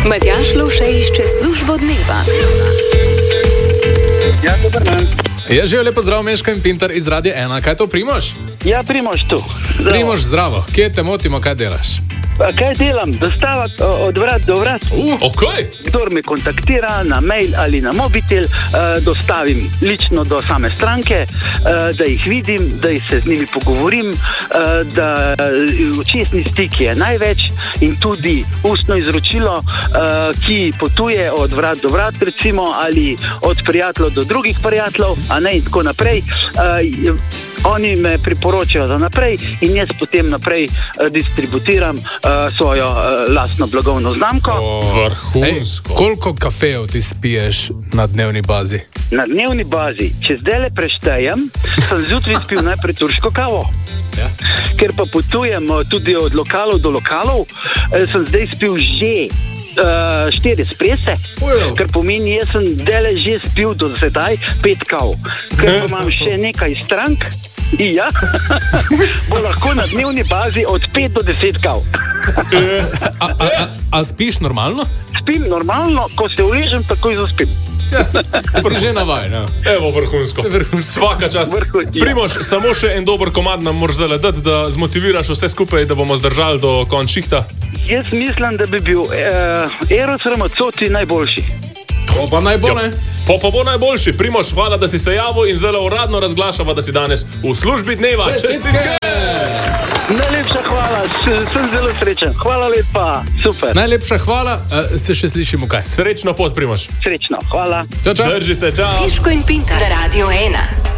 Matjaž Lovše išče službo dneva. Ja, dober dan. Ja, živijo, lepo zdrav, Meško in Pintar iz Radia 1. Kaj to, Primož? Ja, Primož tu. Zdravo. Primož, zdravo. Kje te motimo, kaj delaš? Kaj delam? Dostava od vrat do vrat. Okay. Kdor me kontaktira na mail ali na mobitel, dostavim lično do same stranke, da jih vidim, da se z njimi pogovorim, da očesni stik je največ in tudi ustno izročilo, ki potuje od vrat do vrat, recimo, ali od prijateljev do drugih prijateljev, a ne in tako naprej. Oni me priporočajo za naprej in jaz potem naprej distributiram svojo lastno blagovno znamko. Vrhunsko. Koliko kafejev ti spiješ na dnevni bazi? Na dnevni bazi, če zdaj preštejem, sem zjutraj spil najprej turško kavo. Ja. Ker pa potujem tudi od lokalov do lokalov, sem zdaj spil že 4 esprese, kar pomeni, jaz sem dele že spil do sedaj 5 kav. Ker pa imam še nekaj strank, ja, bo lahko na dnevni bazi od 5 do 10 kav. A spiš normalno? Spim normalno, ko se uležem, takoj zaspim. Ja, si že navajen, ja. Evo, vrhunsko. Svaka čas. Primož, samo še en dober komad nam moraš zdaj dati, da zmotiviraš vse skupaj, da bomo zdržali do konc šihta. Jaz mislim, da bi bil Eros Ramazzotti najboljši. To pa naj bo, ne? Pa bo najboljši. Primož, hvala, da si se javil in zdaj uradno razglašava, da si danes v službi dneva. Čestitke! Najlepša hvala, sem zelo srečen. Hvala lepa, super. Najlepša hvala, se še slišimo kaj. Srečno pot, Primož. Srečno, hvala. Čau, čau. Drži se, čau. Meško in Pintar na Radio 1.